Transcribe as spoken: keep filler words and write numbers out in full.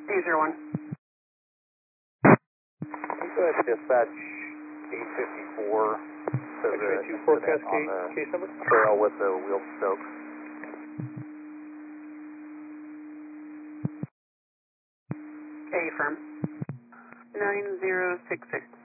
eight zero one. Go ahead, dispatch eight fifty-four. So X-ray two forecast case, case number? Trail with the wheel stoke. A firm. nine zero six six.